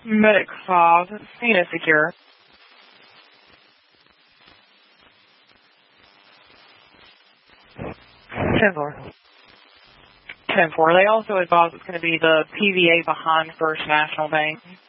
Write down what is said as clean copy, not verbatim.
Medic 5, Cena Secure. 10-4. 10-4. They also advise it's going to be the PVA behind First National Bank.